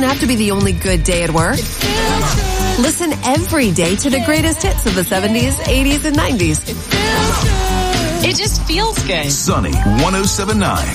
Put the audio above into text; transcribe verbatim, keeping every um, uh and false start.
doesn't have to be the only good day at work. Listen every day to the greatest hits of the seventies, eighties, and nineties. It just feels good. Sunny one oh seven point nine.